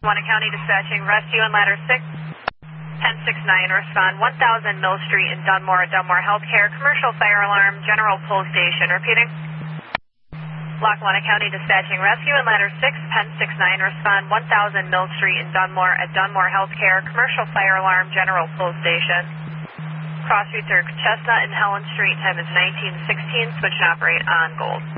Lackawanna County dispatching rescue in ladder 6, 1069, respond 1000 Mill Street in Dunmore, Dunmore Healthcare, commercial fire alarm, general pull station. Repeating. Lackawanna County dispatching rescue in ladder 6, 1069, respond 1000 Mill Street in Dunmore at Dunmore Healthcare, commercial fire alarm, general pull station. Cross routes are Chestnut and Helen Street, time is 1916, switch and operate on Gold.